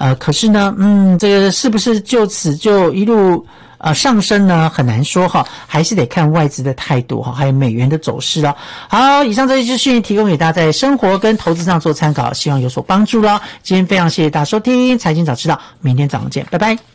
可是呢，这个是不是就此就一路上升呢？很难说哈，还是得看外资的态度哈，还有美元的走势哦。好，以上这些资讯提供给大家在生活跟投资上做参考，希望有所帮助咯。今天非常谢谢大家收听财经早知道，明天早上见，拜拜。